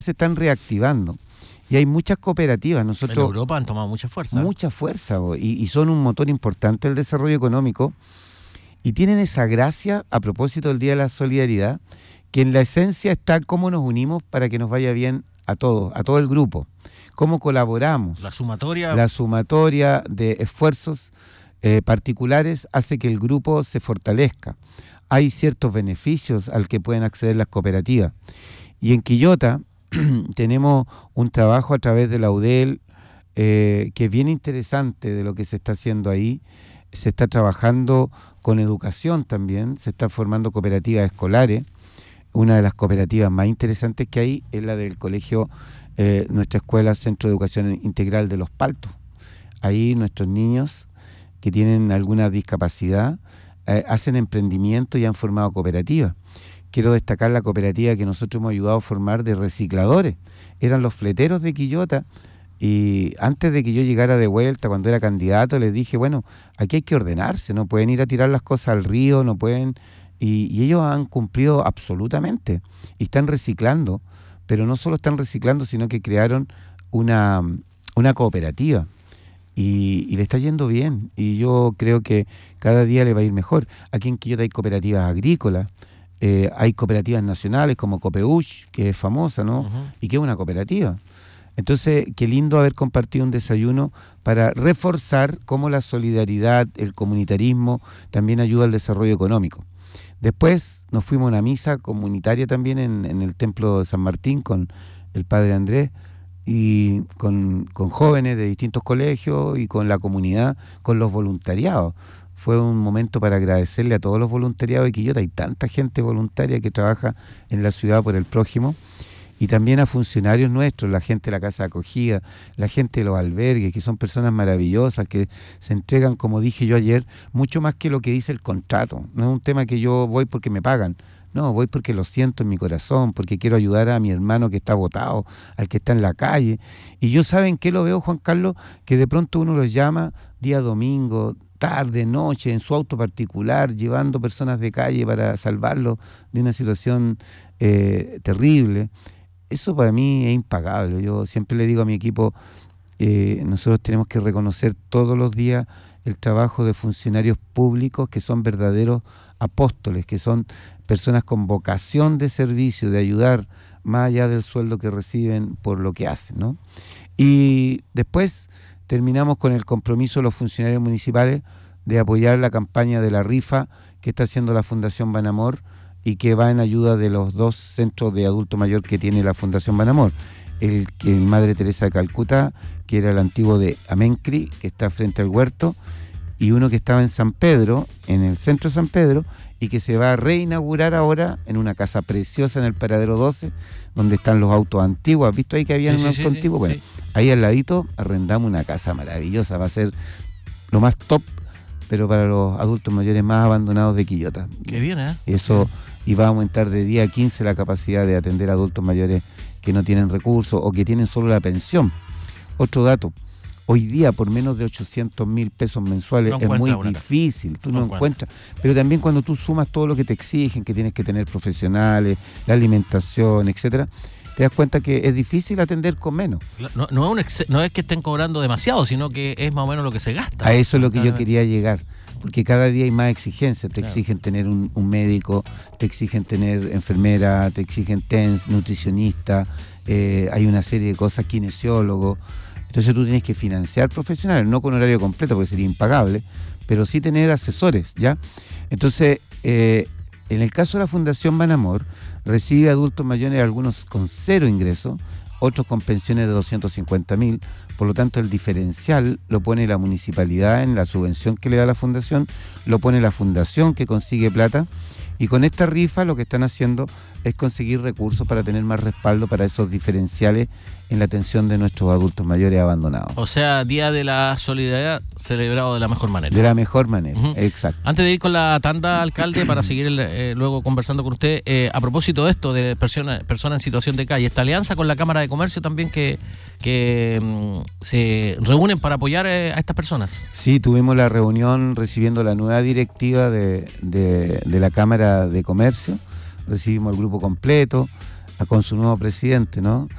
se están reactivando. Y hay muchas cooperativas. En Europa han tomado mucha fuerza. Mucha fuerza, y son un motor importante del desarrollo económico. Y tienen esa gracia, a propósito del Día de la Solidaridad, que en la esencia está cómo nos unimos para que nos vaya bien a todos, a todo el grupo. Cómo colaboramos. La sumatoria de esfuerzos particulares hace que el grupo se fortalezca. Hay ciertos beneficios al que pueden acceder las cooperativas. Y en Quillota tenemos un trabajo a través de la UDEL que es bien interesante de lo que se está haciendo ahí. Se está trabajando con educación también, se están formando cooperativas escolares. Una de las cooperativas más interesantes que hay es la del colegio, nuestra escuela Centro de Educación Integral de Los Paltos. Ahí nuestros niños que tienen alguna discapacidad hacen emprendimiento y han formado cooperativas. Quiero destacar la cooperativa que nosotros hemos ayudado a formar de recicladores. Eran los fleteros de Quillota. Y antes de que yo llegara de vuelta, cuando era candidato, les dije, bueno, aquí hay que ordenarse, no pueden ir a tirar las cosas al río, no pueden... Y ellos han cumplido absolutamente y están reciclando, pero no solo están reciclando, sino que crearon una cooperativa y le está yendo bien. Y yo creo que cada día le va a ir mejor. Aquí en Quillota hay cooperativas agrícolas, hay cooperativas nacionales como Copeuch, que es famosa, ¿no? Y que es una cooperativa. Entonces, qué lindo haber compartido un desayuno para reforzar cómo la solidaridad, el comunitarismo también ayuda al desarrollo económico. Después nos fuimos a una misa comunitaria también en el Templo de San Martín con el Padre Andrés y con jóvenes de distintos colegios y con la comunidad, con los voluntariados. Fue un momento para agradecerle a todos los voluntariados de Quillota. Hay tanta gente voluntaria que trabaja en la ciudad por el prójimo. Y también a funcionarios nuestros, la gente de la casa de acogida, la gente de los albergues, que son personas maravillosas, que se entregan, como dije yo ayer, mucho más que lo que dice el contrato. No es un tema que yo voy porque me pagan, no, voy porque lo siento en mi corazón, porque quiero ayudar a mi hermano que está botado, al que está en la calle. Y yo, ¿saben qué lo veo, Juan Carlos? Que de pronto uno los llama día domingo, tarde, noche, en su auto particular, llevando personas de calle para salvarlos de una situación terrible. Eso para mí es impagable. Yo siempre le digo a mi equipo, nosotros tenemos que reconocer todos los días el trabajo de funcionarios públicos que son verdaderos apóstoles, que son personas con vocación de servicio, de ayudar más allá del sueldo que reciben por lo que hacen, ¿no? Y después terminamos con el compromiso de los funcionarios municipales de apoyar la campaña de la rifa que está haciendo la Fundación Banamor y que va en ayuda de los 2 centros de adulto mayor que tiene la Fundación Banamor. El Madre Teresa de Calcuta, que era el antiguo de Amencri, que está frente al huerto, y uno que estaba en San Pedro, en el centro de San Pedro, y que se va a reinaugurar ahora en una casa preciosa en el Paradero 12, donde están los autos antiguos. ¿Has visto ahí que había un auto antiguo? Bueno, ahí al ladito arrendamos una casa maravillosa, va a ser lo más top, pero para los adultos mayores más abandonados de Quillota. Qué bien, ¿eh? Eso, y va a aumentar de día a 15 la capacidad de atender a adultos mayores que no tienen recursos o que tienen solo la pensión. Otro dato, hoy día por menos de 800.000 pesos mensuales es muy difícil, tú no encuentras. Pero también cuando tú sumas todo lo que te exigen, que tienes que tener profesionales, la alimentación, etcétera, te das cuenta que es difícil atender con menos. No es que estén cobrando demasiado, sino que es más o menos lo que se gasta. A eso es lo que yo quería llegar, porque cada día hay más exigencias. Te exigen tener un médico, te exigen tener enfermera, te exigen TENS, nutricionista, hay una serie de cosas, kinesiólogo. Entonces tú tienes que financiar profesionales, no con horario completo porque sería impagable, pero sí tener asesores, ¿ya? Entonces, en el caso de la Fundación Banamor, recibe adultos mayores, algunos con 0 ingresos, otros con pensiones de 250.000, por lo tanto el diferencial lo pone la municipalidad en la subvención que le da la fundación, lo pone la fundación que consigue plata, y con esta rifa lo que están haciendo es conseguir recursos para tener más respaldo para esos diferenciales en la atención de nuestros adultos mayores abandonados. O sea, Día de la Solidaridad celebrado de la mejor manera. De la mejor manera, exacto. Antes de ir con la tanda, alcalde, para seguir luego conversando con usted, a propósito de esto, de personas en situación de calle, esta alianza con la Cámara de Comercio también que se reúnen para apoyar a estas personas. Sí, tuvimos la reunión recibiendo la nueva directiva de la Cámara de Comercio, recibimos el grupo completo, con su nuevo presidente, ¿no?